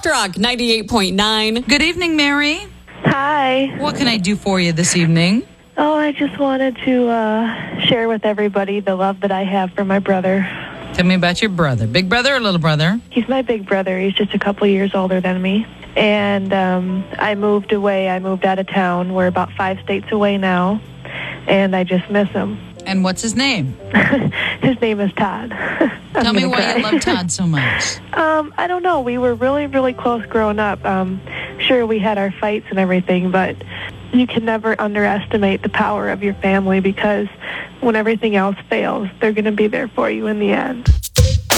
Soft Rock 98.9. Good evening, Mary. Hi. What can I do for you this evening? Oh, I just wanted to share with everybody the love that I have for my brother. Tell me about your brother. Big brother or little brother? He's my big brother. He's just a couple years older than me. And I moved away. I moved out of town. We're about 5 states away now. And I just miss him. And what's his name? His name is Todd. Tell me why you love Todd so much. I don't know. We were really, really close growing up. Sure, we had our fights and everything, but you can never underestimate the power of your family because when everything else fails, they're going to be there for you in the end.